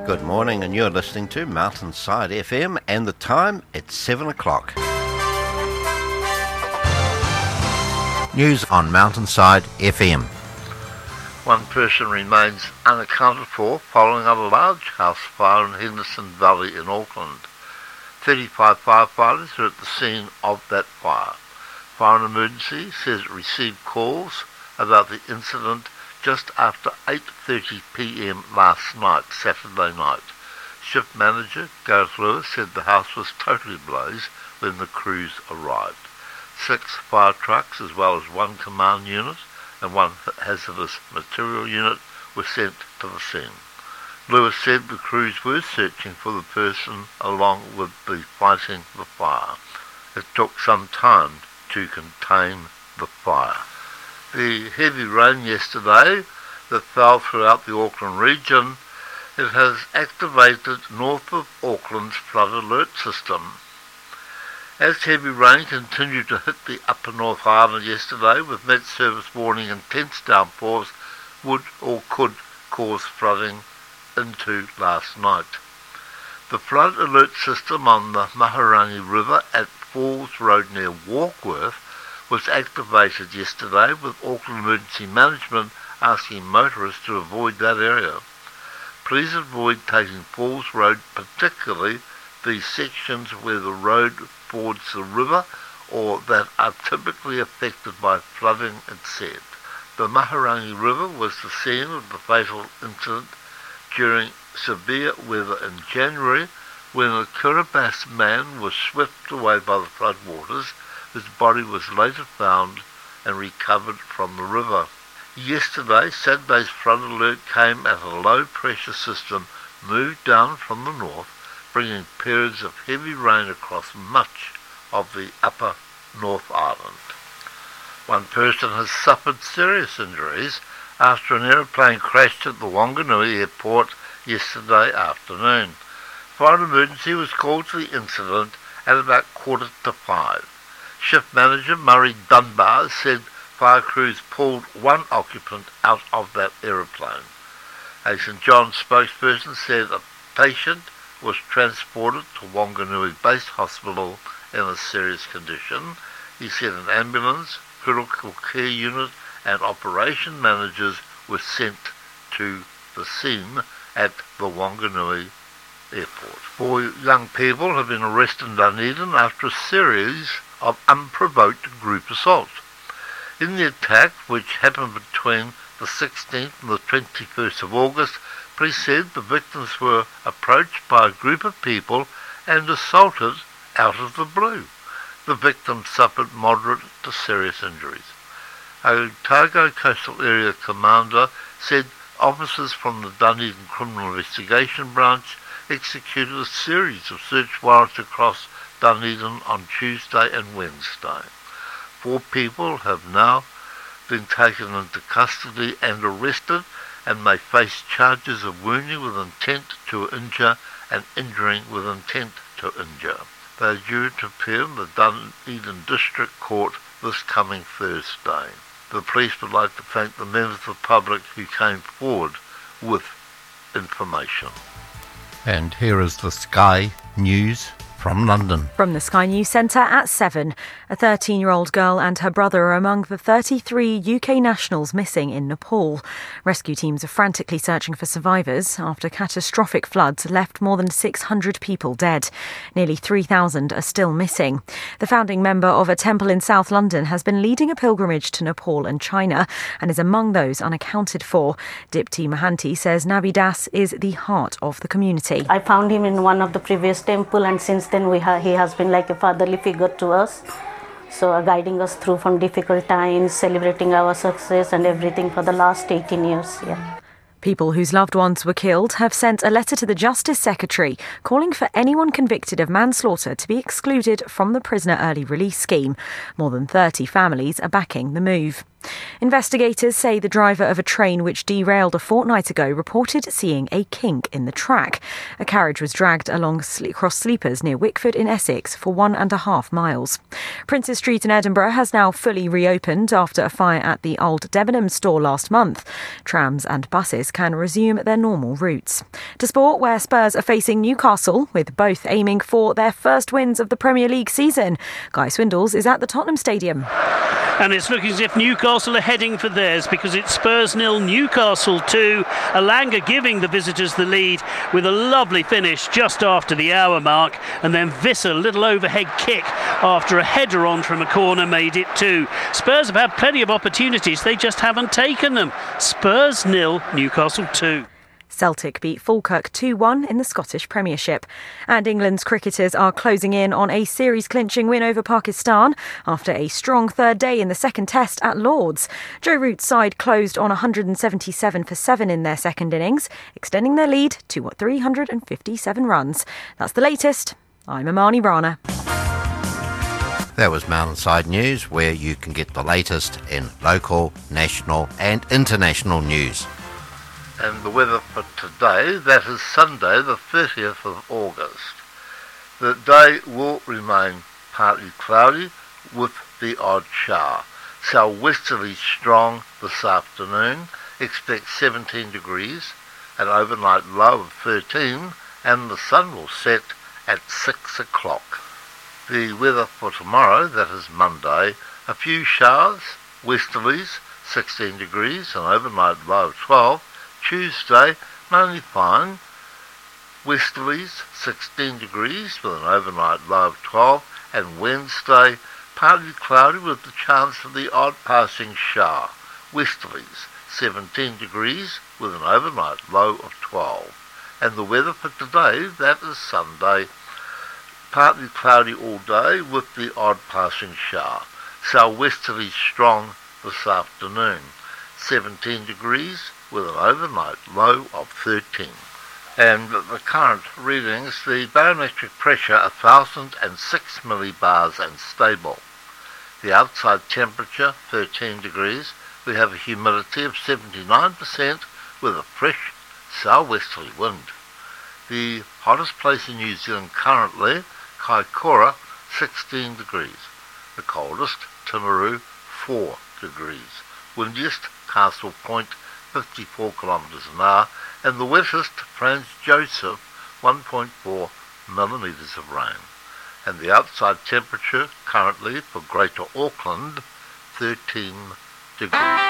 Good morning, and you're listening to Mountainside FM, and the time, it's 7 o'clock. News on Mountainside FM. One person remains unaccounted for following a large house fire in Henderson Valley in Auckland. 35 firefighters are at the scene of that fire. Fire and Emergency says it received calls about the incident just after 8:30 p.m. last night, Saturday night. Shift manager Gareth Lewis said the house was totally ablaze when the crews arrived. 6 fire trucks as well as 1 command unit and 1 hazardous material unit were sent to the scene. Lewis said the crews were searching for the person along with the fighting the fire. It took some time to contain the fire. The heavy rain yesterday that fell throughout the Auckland region, it has activated north of Auckland's flood alert system. As heavy rain continued to hit the upper North Island yesterday, with Met Service warning intense downpours would or could cause flooding into last night. The flood alert system on the Mahurangi River at Falls Road near Warkworth was activated yesterday, with Auckland Emergency Management asking motorists to avoid that area. Please avoid taking Falls Road, particularly the sections where the road fords the river or that are typically affected by flooding, it said. The Mahurangi River was the scene of the fatal incident during severe weather in January, when a Kiribati man was swept away by the floodwaters. His body was later found and recovered from the river. Yesterday, Saturday's flood alert came as a low-pressure system moved down from the north, bringing periods of heavy rain across much of the upper North Island. One person has suffered serious injuries after an aeroplane crashed at the Wanganui airport yesterday afternoon. Fire and Emergency was called to the incident at about 4:45. Shift manager Murray Dunbar said fire crews pulled 1 occupant out of that aeroplane. A St John's spokesperson said a patient was transported to Wanganui Base Hospital in a serious condition. He said an ambulance, critical care unit and operation managers were sent to the scene at the Wanganui airport. 4 young people have been arrested in Dunedin after a series of unprovoked group assaults. In the attack, which happened between the 16th and the 21st of August, police said the victims were approached by a group of people and assaulted out of the blue. The victims suffered moderate to serious injuries. A Otago Coastal Area commander said officers from the Dunedin Criminal Investigation Branch executed a series of search warrants across Dunedin on Tuesday and Wednesday. 4 people have now been taken into custody and arrested and may face charges of wounding with intent to injure and injuring with intent to injure. They are due to appear in the Dunedin District Court this coming Thursday. The police would like to thank the members of the public who came forward with information. And here is the Sky News from London. From the Sky News Centre at 7, a 13-year-old girl and her brother are among the 33 UK nationals missing in Nepal. Rescue teams are frantically searching for survivors after catastrophic floods left more than 600 people dead. Nearly 3,000 are still missing. The founding member of a temple in South London has been leading a pilgrimage to Nepal and China and is among those unaccounted for. Dipti Mahanti says Nabi Das is the heart of the community. I found him in one of the previous temple, and since then he has been like a fatherly figure to us, so guiding us through from difficult times, celebrating our success and everything for the last 18 years. Yeah. People whose loved ones were killed have sent a letter to the Justice Secretary calling for anyone convicted of manslaughter to be excluded from the prisoner early release scheme. More than 30 families are backing the move. Investigators say the driver of a train which derailed a fortnight ago reported seeing a kink in the track. A carriage was dragged along across sleepers near Wickford in Essex for 1.5 miles. Princes Street in Edinburgh has now fully reopened after a fire at the old Debenhams store last month. Trams and buses can resume their normal routes. To sport, where Spurs are facing Newcastle, with both aiming for their first wins of the Premier League season. Guy Swindells is at the Tottenham Stadium. And it's looking as if Newcastle are heading for theirs, because it's Spurs 0, Newcastle 2. Elanga giving the visitors the lead with a lovely finish just after the hour mark, and then Visser, little overhead kick after a header on from a corner, made it 2. Spurs have had plenty of opportunities, they just haven't taken them. Spurs 0, Newcastle 2. Celtic beat Falkirk 2-1 in the Scottish Premiership. And England's cricketers are closing in on a series-clinching win over Pakistan after a strong third day in the second test at Lord's. Joe Root's side closed on 177 for 7 in their second innings, extending their lead to 357 runs. That's the latest. I'm Amani Rana. That was Mountainside News, where you can get the latest in local, national and international news. And the weather for today, that is Sunday the 30th of August. The day will remain partly cloudy with the odd shower. Southwesterly strong this afternoon, expect 17 degrees, an overnight low of 13, and the sun will set at 6 o'clock. The weather for tomorrow, that is Monday, a few showers, westerlies, 16 degrees, an overnight low of 12. Tuesday, mainly fine, westerlies 16 degrees with an overnight low of 12, and Wednesday, partly cloudy with the chance of the odd passing shower, westerlies 17 degrees with an overnight low of 12. And the weather for today, that is Sunday, partly cloudy all day with the odd passing shower, southwesterly strong this afternoon, 17 degrees with an overnight low of 13. And the current readings, the barometric pressure 1006 millibars and stable. The outside temperature 13 degrees. We have a humidity of 79% with a fresh southwesterly wind. The hottest place in New Zealand currently, Kaikoura, 16 degrees. The coldest, Timaru, 4 degrees. Windiest, Castle Point, 54 kilometres an hour, and the wettest, Franz Joseph, 1.4 millimetres of rain. And the outside temperature currently for Greater Auckland, 13 degrees.